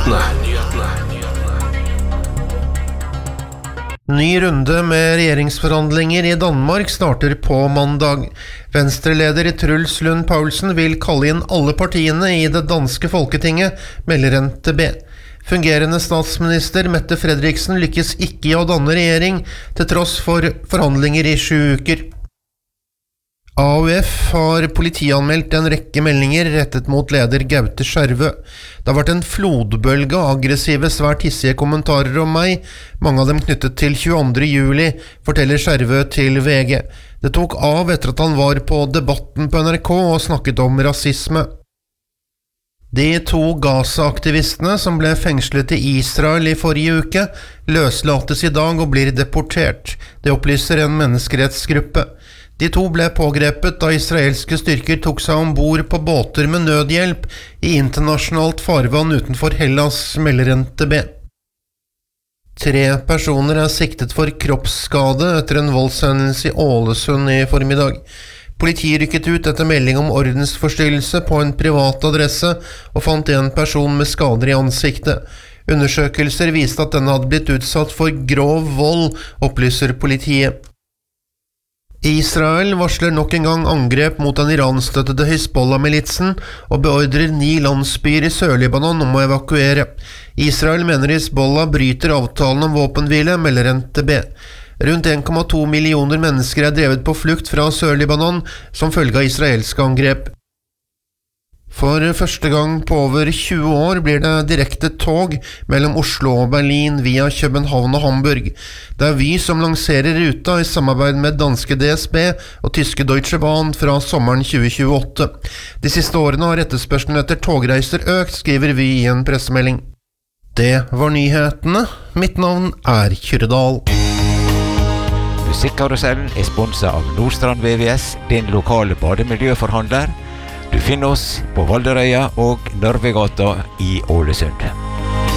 Ny runde med regjeringsforhandlinger i Danmark starter på mandag. Venstreleder Truls Lund Poulsen vil kalle inn alle partiene i det danske folketinget, melder NTB. Fungerende statsminister Mette Frederiksen lykkes ikke i å danne regjering, til tross for forhandlinger i 7 uker. AUF har politianmeldt en rekke meldinger rettet mot leder Gaute Skjervø. Det har vært en flodbølge av aggressive, svært hissige kommentarer om meg, mange av dem knyttet til 22. juli, forteller Skjervø til VG. Det tok av etter at han var på Debatten på NRK og snakket om rasisme. De 2 Gaza-aktivistene som ble fengslet i Israel i forrige uke, løslates i dag og blir deportert. Det opplyser en menneskerettsgruppe. De 2 ble pågrepet da israelske styrker tok seg ombord på båter med nødhjelp i internasjonalt farvann utenfor Hellas, melder NTB. 3 personer er siktet for kroppsskade etter en voldshendelse i Ålesund i formiddag. Politiet rykket ut etter melding om ordensforstyrrelse på en privat adresse og fant en person med skader i ansiktet. Undersøkelser viste at denne hadde blitt utsatt for grov vold, opplyser politiet. Israel varsler nok en gang angrep mot den iranstøttede Hezbollah-militsen og beordrer 9 landsbyer i Sør-Libanon om å evakuere. Israel mener Hezbollah bryter avtalen om våpenhvile, melder NTB. Rundt 1,2 millioner mennesker er drevet på flukt fra Sør-Libanon som følge av israelske angrep. For første gang på over 20 år blir det direkte tog mellom Oslo og Berlin via København og Hamburg. Det er Vy som lanserer ruta i samarbeid med danske DSB og tyske Deutsche Bahn fra sommeren 2028. De siste årene har etterspørselen etter togreiser økt, skriver Vy i en pressemelding. Det var nyhetene. Mitt navn er Kyrredal. Musikkarusellen er sponset av Nordstrand VVS, din lokale bademiljøforhandler. Du finner oss på Valderøya og Narvegata i Ålesund.